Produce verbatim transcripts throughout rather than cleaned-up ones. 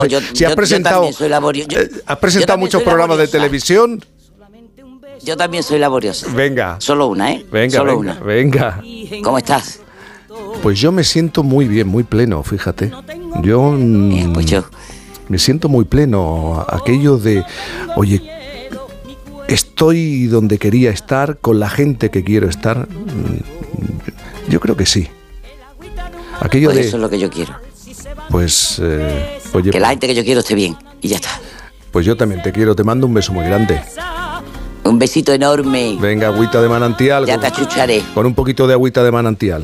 Yo, si has yo, presentado, yo soy laborio, yo, eh, has presentado muchos programas laboriosa. de televisión. Yo también soy laboriosa. Venga. Solo una, ¿eh? Venga, Solo venga, una. venga. ¿Cómo estás? Pues yo me siento muy bien, muy pleno, fíjate. Yo, eh, pues yo me siento muy pleno. Aquello de, oye, estoy donde quería estar, con la gente que quiero estar. Yo creo que sí. Aquello pues de, eso es lo que yo quiero. Pues, eh, oye, que la gente que yo quiero esté bien y ya está. Pues yo también te quiero, te mando un beso muy grande. Un besito enorme. Venga, agüita de manantial. Ya con, te achucharé. Con un poquito de agüita de manantial.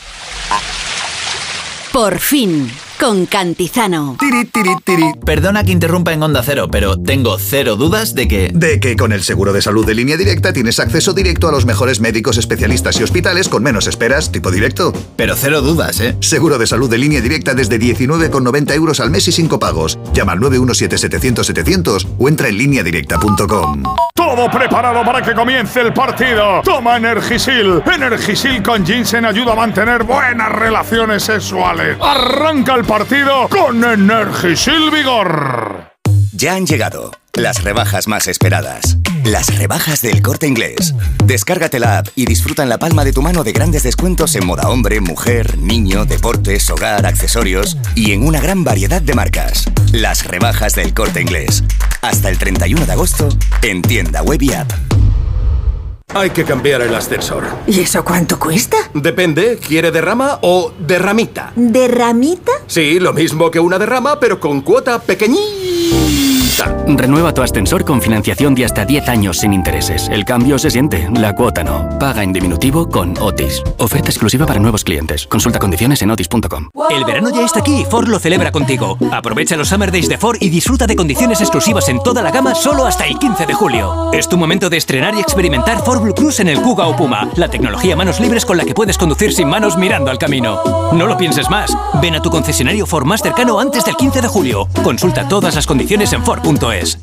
Por fin, con Cantizano. Tiri, tiri, tiri. Perdona que interrumpa en Onda Cero, pero tengo cero dudas de que... De que con el seguro de salud de Línea Directa tienes acceso directo a los mejores médicos, especialistas y hospitales con menos esperas, tipo directo. Pero cero dudas, ¿eh? Seguro de salud de Línea Directa desde diecinueve con noventa euros al mes y cinco pagos. Llama al nueve uno siete setecientos setecientos o entra en línea directa punto com. Todo preparado para que comience el partido. Toma Energisil. Energisil con ginseng ayuda a mantener buenas relaciones sexuales. Arranca el partido con Energisil Vigor. Ya han llegado las rebajas más esperadas. Las rebajas del Corte Inglés. Descárgate la app y disfruta en la palma de tu mano de grandes descuentos en moda hombre, mujer, niño, deportes, hogar, accesorios y en una gran variedad de marcas. Las rebajas del Corte Inglés. Hasta el treinta y uno de agosto en tienda web y app. Hay que cambiar el ascensor. ¿Y eso cuánto cuesta? Depende, ¿quiere derrama o derramita? ¿Derramita? Sí, lo mismo que una derrama, pero con cuota pequeñita. Renueva tu ascensor con financiación de hasta diez años sin intereses. El cambio se siente, la cuota no. Paga en diminutivo con Otis. Oferta exclusiva para nuevos clientes. Consulta condiciones en otis punto com. El verano ya está aquí y Ford lo celebra contigo. Aprovecha los Summer Days de Ford y disfruta de condiciones exclusivas en toda la gama solo hasta el quince de julio. Es tu momento de estrenar y experimentar Ford Blue Cruise en el Kuga o Puma, la tecnología manos libres con la que puedes conducir sin manos mirando al camino. No lo pienses más. Ven a tu concesionario Ford más cercano antes del quince de julio. Consulta todas las condiciones en Ford punto es.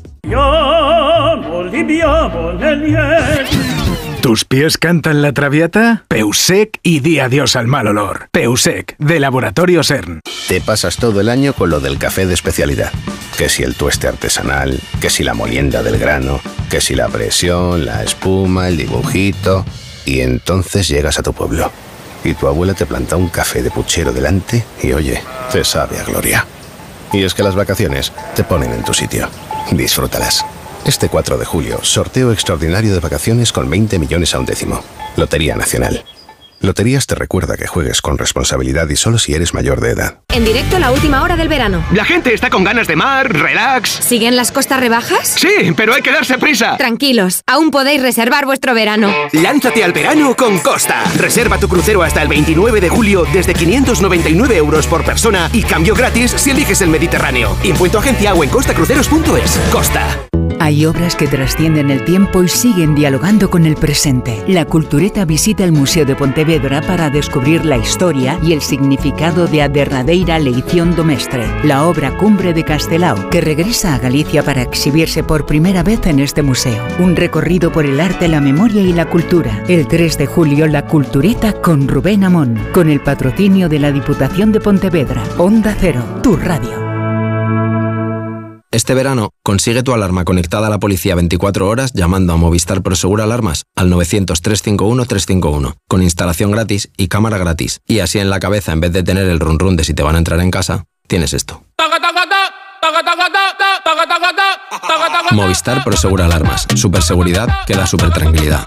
¿Tus pies cantan la Traviata? Peusec y di adiós al mal olor. Peusec, de Laboratorio CERN. Te pasas todo el año con lo del café de especialidad. Que si el tueste artesanal, que si la molienda del grano, que si la presión, la espuma, el dibujito... Y entonces llegas a tu pueblo. Y tu abuela te planta un café de puchero delante y, oye, te sabe a gloria. Y es que las vacaciones te ponen en tu sitio. Disfrútalas. Este cuatro de julio, sorteo extraordinario de vacaciones con veinte millones a un décimo. Lotería Nacional. Loterías te recuerda que juegues con responsabilidad y solo si eres mayor de edad. En directo la última hora del verano. La gente está con ganas de mar, relax. ¿Siguen las costas rebajas? Sí, pero hay que darse prisa. Tranquilos, aún podéis reservar vuestro verano. Lánzate al verano con Costa. Reserva tu crucero hasta el veintinueve de julio desde quinientos noventa y nueve euros por persona y cambio gratis si eliges el Mediterráneo. Impuesto agencia o en costa cruceros punto es. Costa. Hay obras que trascienden el tiempo y siguen dialogando con el presente. La Cultureta visita el Museo de Pontevedra para descubrir la historia y el significado de A derradeira leición do mestre, la obra cumbre de Castelao, que regresa a Galicia para exhibirse por primera vez en este museo. Un recorrido por el arte, la memoria y la cultura. El tres de julio, La Cultureta con Rubén Amón, con el patrocinio de la Diputación de Pontevedra. Onda Cero, tu radio. Este verano, consigue tu alarma conectada a la policía veinticuatro horas llamando a Movistar Prosegur Alarmas al novecientos, trescientos cincuenta y uno, trescientos cincuenta y uno, con instalación gratis y cámara gratis. Y así en la cabeza, en vez de tener el run run de si te van a entrar en casa, tienes esto. Movistar Prosegur Alarmas. Superseguridad que da super tranquilidad.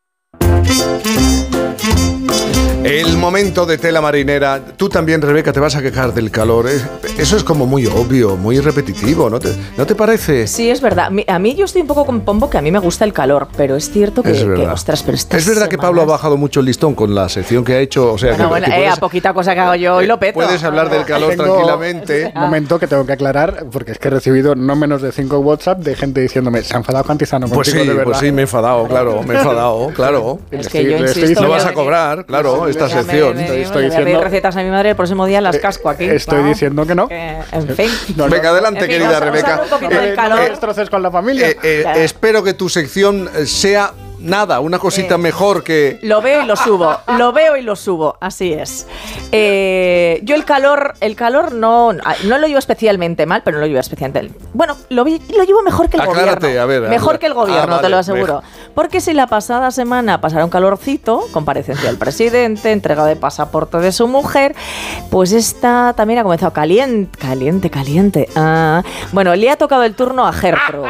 El momento de tela marinera. Tú también, Rebeca, te vas a quejar del calor. Eso es como muy obvio, muy repetitivo, ¿no te, ¿no te parece? Sí, es verdad. A mí yo estoy un poco con Pombo, que a mí me gusta el calor, pero es cierto que, es que ostras, pero estas Es verdad semanas... que Pablo ha bajado mucho el listón con la sección que ha hecho. O sea, bueno, que, bueno, que eh, puedes, a poquita cosa que hago yo hoy lo peto. Puedes hablar del calor Tengo tranquilamente. Un momento que tengo que aclarar, porque es que he recibido no menos de cinco WhatsApp de gente diciéndome, se ha enfadado Cantizano contigo, Pues sí, de verdad. pues sí, me he enfadado, claro, me he enfadado, claro. Es que yo insisto... No vas a cobrar, claro, esta sección. Me, me, estoy me voy a pedir recetas a mi madre el próximo día, las casco aquí. Estoy ¿no? diciendo que no. Que, en fin. No, no. Venga, adelante, en fin, querida os, Rebeca. Os un poquito eh, del calor. eh, destroces con la familia. Eh, eh, espero que tu sección sea nada, una cosita eh, mejor que... Lo veo y lo subo, lo veo y lo subo, así es. Eh, yo el calor, el calor no, no lo llevo especialmente mal, pero no lo llevo especialmente... Bueno, lo, lo llevo mejor que el Aclárate, gobierno. A ver, mejor a ver. que el gobierno, ah, vale, te lo aseguro. Mejor. Porque si la pasada semana pasara un calorcito, comparecencia del presidente, entrega de pasaporte de su mujer, pues esta también ha comenzado caliente, caliente, caliente. Ah, bueno, le ha tocado el turno a Gertrude.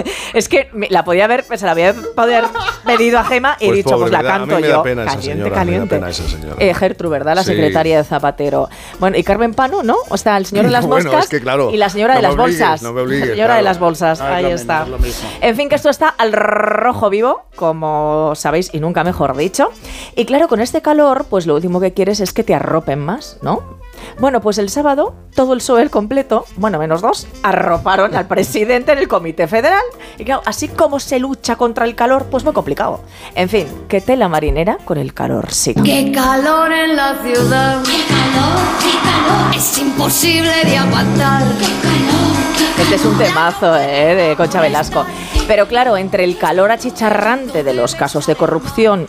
Es que la podía haber, se la había podido haber pedido a Gema y he pues dicho, pobre, pues la ¿verdad? canto a mí me yo. Da pena caliente, esa señora, caliente. Me da pena esa señora. Eh, Gertrude, ¿verdad? La sí. secretaria de Zapatero. Bueno, y Carmen Pano, ¿no? O sea, el señor de las bueno, moscas es que, claro, y la señora no de las obligues, bolsas. No me obligues, la señora claro. de las bolsas, Ah, ahí lo está. mismo, lo mismo. En fin, que esto está al rojo vivo, como sabéis, y nunca mejor dicho. Y claro, con este calor, pues lo último que quieres es que te arropen más, ¿no? Bueno, pues el sábado, todo el P S O E completo, bueno, menos dos, arroparon al presidente en el Comité Federal. Y claro, así como se lucha contra el calor, pues muy complicado. En fin, que tela marinera con el calor, sí. ¡Qué calor en la ciudad! ¡Qué calor, qué calor! Es imposible de aguantar. ¡Qué calor, qué calor! Este es un temazo, ¿eh? De Concha Velasco. Pero claro, entre el calor achicharrante de los casos de corrupción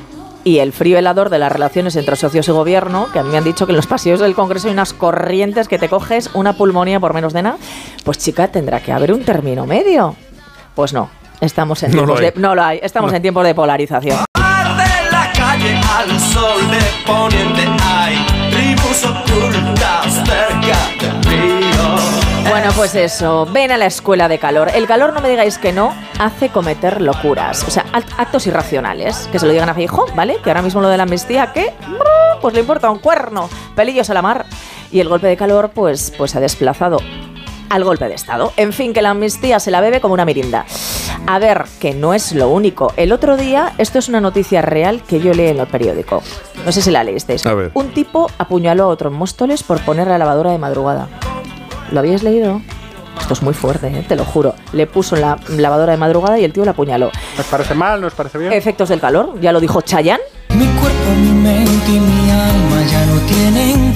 y el frío helador de las relaciones entre socios y gobierno, que a mí me han dicho que en los pasillos del Congreso hay unas corrientes que te coges una pulmonía por menos de nada, pues chica, tendrá que haber un término medio. Pues no, estamos en no tiempos lo de no lo hay, estamos no. en tiempos de polarización. De la calle al sol de poniente hay tribus ocultas cerca del río. Bueno, pues eso, ven a la escuela de calor. El calor, no me digáis que no, hace cometer locuras. O sea, actos irracionales. Que se lo digan a Feijóo, ¿vale? Que ahora mismo lo de la amnistía, ¿qué? Pues le importa un cuerno. Pelillos a la mar. Y el golpe de calor, pues, pues ha desplazado al golpe de Estado. En fin, que la amnistía se la bebe como una mirinda. A ver, que no es lo único. El otro día, esto es una noticia real que yo leí en el periódico. No sé si la leísteis. A ver. Un tipo apuñaló a otro en Móstoles por poner la lavadora de madrugada. ¿Lo habíais leído? Esto es muy fuerte, ¿eh? Te lo juro. Le puso la lavadora de madrugada y el tío la apuñaló. ¿Nos parece mal? ¿Nos parece bien? Efectos del calor, ya lo dijo Chayanne. Mi cuerpo, mi mente y mi alma ya no tienen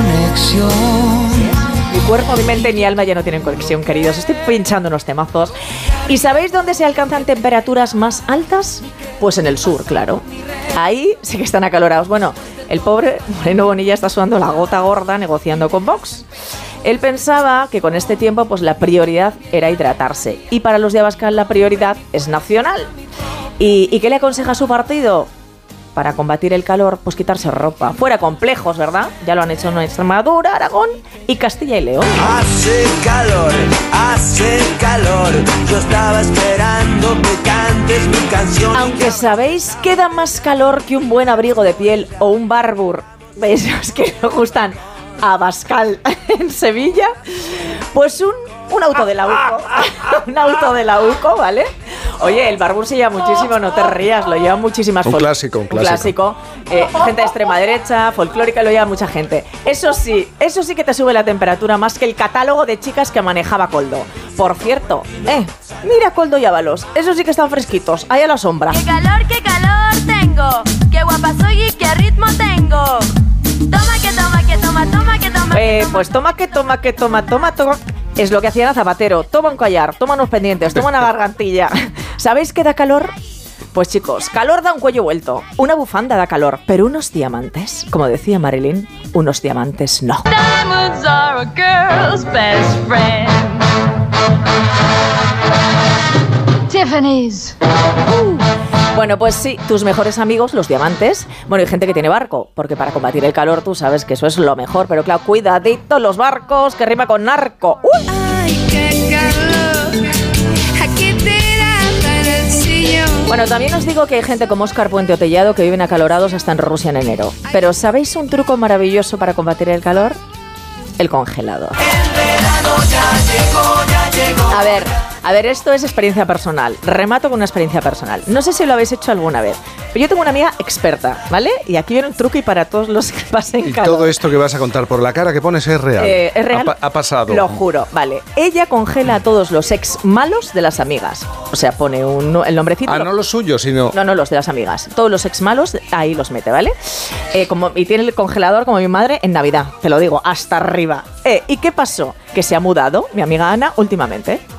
conexión. Mi cuerpo, mi mente y mi alma ya no tienen conexión, queridos. Estoy pinchando unos temazos. ¿Y sabéis dónde se alcanzan temperaturas más altas? Pues en el sur, claro. Ahí sí que están acalorados. Bueno, el pobre Moreno Bonilla está sudando la gota gorda negociando con Vox. Él pensaba que con este tiempo pues la prioridad era hidratarse. Y para los de Abascal la prioridad es nacional. ¿Y, ¿Y qué le aconseja a su partido? Para combatir el calor, pues quitarse ropa. Fuera complejos, ¿verdad? Ya lo han hecho en Extremadura, Aragón y Castilla y León. Hace calor, hace calor. Yo estaba esperando que cantes mi canción. Aunque sabéis que da más calor que un buen abrigo de piel o un Barbour. ¿Veis? Es que me gustan. Abascal en Sevilla, pues un, un auto de la U C O, un auto de la U C O, ¿vale? Oye, el Barbour se lleva muchísimo, no te rías, lo lleva muchísimas un fol- clásico, un clásico, un clásico eh, gente de extrema derecha, folclórica, lo lleva mucha gente. Eso sí, eso sí que te sube la temperatura más que el catálogo de chicas que manejaba Coldo. Por cierto, eh, mira Coldo y Ábalos, esos sí que están fresquitos, ahí a la sombra. ¡Qué calor, qué calor tengo! ¡Qué guapa soy y qué ritmo tengo! Toma que toma que toma, toma que toma. Eh, que toma. Pues toma que toma que toma, toma, toma. Es lo que hacía Zapatero. Toma un collar, toma unos pendientes, toma una gargantilla. ¿Sabéis qué da calor? Pues chicos, calor da un cuello vuelto. Una bufanda da calor, pero unos diamantes, como decía Marilyn, unos diamantes no. Diamonds are a girl's best friend. Tiffany's. Uh. Bueno, pues sí, tus mejores amigos, los diamantes. Bueno, hay gente que tiene barco, porque para combatir el calor tú sabes que eso es lo mejor. Pero claro, cuidadito los barcos, que rima con narco. ¡Uy! Ay, qué calor. Aquí tirada en el sillón. Bueno, también os digo que hay gente como Óscar Puente o Tellado que viven acalorados hasta en Rusia en enero. Pero ¿sabéis un truco maravilloso para combatir el calor? El congelador. El verano ya llegó, ya llegó. A ver, a ver, esto es experiencia personal. Remato con una experiencia personal. No sé si lo habéis hecho alguna vez, pero yo tengo una amiga experta, ¿vale? Y aquí viene un truco y para todos los que pasen y calor. Todo esto que vas a contar por la cara que pones es real. Eh, ¿Es real? Ha, ha pasado. Lo juro, vale. Ella congela a todos los ex malos de las amigas. O sea, pone un, el nombrecito. Ah, no los suyos, sino... No, no, los de las amigas. Todos los ex malos, ahí los mete, ¿vale? Eh, como, y tiene el congelador como mi madre en Navidad, te lo digo, hasta arriba. Eh, ¿Y qué pasó? Que se ha mudado mi amiga Ana últimamente.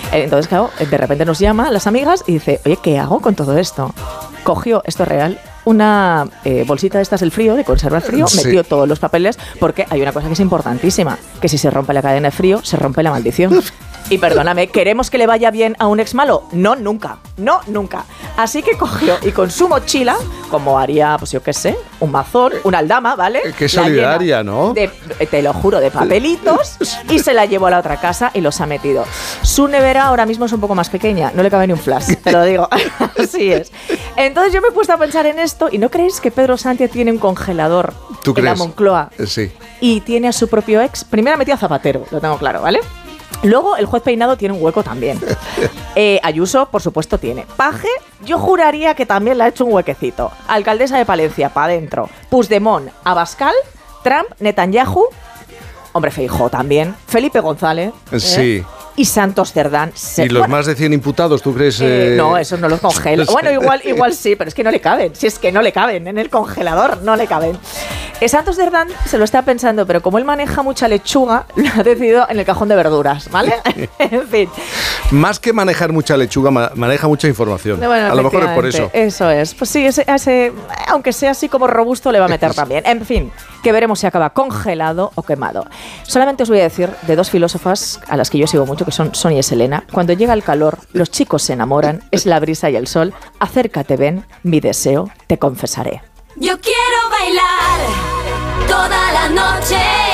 Entonces, claro, de repente nos llama las amigas y dice, oye, ¿qué hago con todo esto? Cogió, esto es real, una eh, bolsita de estas del frío, de conservar frío, sí. Metió todos los papeles, porque hay una cosa que es importantísima, que si se rompe la cadena de frío, se rompe la maldición. Y perdóname, ¿queremos que le vaya bien a un ex malo? No, nunca. No, nunca. Así que cogió y con su mochila, como haría, pues yo qué sé, un mazón, una aldama, ¿vale? Qué solidaria, ¿no? De, te lo juro, de papelitos, y se la llevó a la otra casa y los ha metido. Su nevera ahora mismo es un poco más pequeña, no le cabe ni un flash, te lo digo. Así es. Entonces yo me he puesto a pensar en esto, y ¿no creéis que Pedro Sánchez tiene un congelador ¿Tú en crees? la Moncloa? Sí. Y tiene a su propio ex. Primero ha metido a Zapatero, lo tengo claro, ¿vale? Luego, el juez Peinado tiene un hueco también. Eh, Ayuso, por supuesto, tiene. Paje, yo juraría que también le ha hecho un huequecito. Alcaldesa de Palencia, para adentro. Puigdemont, Abascal, Trump, Netanyahu. Hombre, Feijóo también. Felipe González. ¿eh? Sí. Y Santos Cerdán. ¿Y los más de cien imputados, tú crees? Eh, eh... No, esos no los congela. Bueno, igual, igual sí, pero es que no le caben. Si es que no le caben, en el congelador no le caben. Eh, Santos Cerdán se lo está pensando, pero como él maneja mucha lechuga, lo ha decidido en el cajón de verduras, ¿vale? En fin. Más que manejar mucha lechuga, ma- maneja mucha información. Bueno, a lo mejor es por eso. Eso es. Pues sí, ese, ese, aunque sea así como robusto, le va a meter también. En fin, que veremos si acaba congelado o quemado. Solamente os voy a decir de dos filósofas a las que yo sigo mucho, que son Sonia y Selena. Cuando llega el calor, los chicos se enamoran, es la brisa y el sol. Acércate, ven, mi deseo, te confesaré. Yo quiero bailar toda la noche.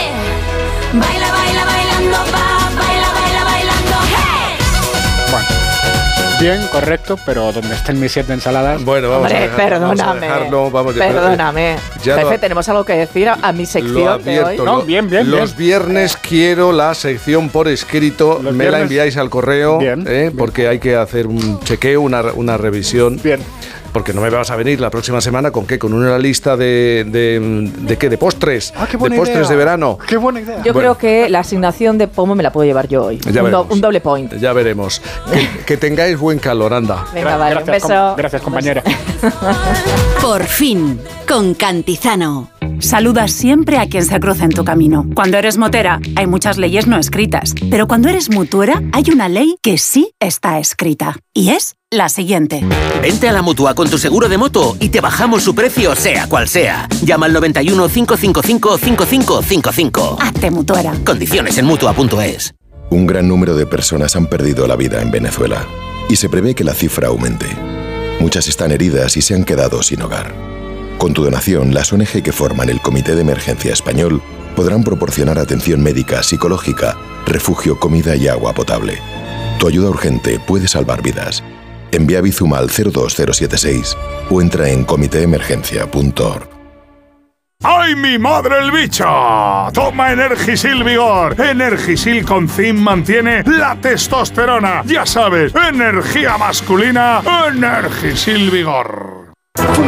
Baila, baila, bailando, va, baila, baila, bailando, hey. Bueno, bien, correcto, pero donde estén mis siete ensaladas. Bueno, vamos Hombre, a dejar, perdóname. Vamos a dejarlo, vamos a- Perdóname. Ya Jefe, lo- tenemos algo que decir a, a mi Lo sección de hoy. advierto, No, lo- bien, bien, Los bien. viernes quiero la sección por escrito. Los Me la viernes- enviáis al correo, Bien, ¿eh? bien. Porque hay que hacer un chequeo, una, una revisión. Bien. Porque no me vas a venir la próxima semana con qué, con una lista de de, de qué, de postres, Ah, qué buena de postres idea. de verano. Qué buena idea. Yo Bueno. creo que la asignación de pomo me la puedo llevar yo hoy. Ya un, do- veremos. un doble point. Ya veremos. Que, que tengáis buen calor, anda. Venga, vale, gracias, un beso. com- gracias, compañera. Por fin, con Cantizano. Saluda siempre a quien se cruza en tu camino. Cuando eres motera, hay muchas leyes no escritas. Pero cuando eres mutuera, hay una ley que sí está escrita. Y es la siguiente. Vente a la Mutua con tu seguro de moto y te bajamos su precio sea cual sea. Llama al noventa y uno, cinco cinco cinco, cinco cinco cinco cinco. Hazte mutuera. Condiciones en mutua punto es. Un gran número de personas han perdido la vida en Venezuela y se prevé que la cifra aumente. Muchas están heridas y se han quedado sin hogar. Con tu donación, las O N G que forman el Comité de Emergencia Español podrán proporcionar atención médica, psicológica, refugio, comida y agua potable. Tu ayuda urgente puede salvar vidas. Envía Bizum al cero dos cero siete seis o entra en comité emergencia punto org. ¡Ay, mi madre el bicho! Toma Energisil Vigor. Energisil con zinc mantiene la testosterona. Ya sabes, energía masculina, Energisil Vigor.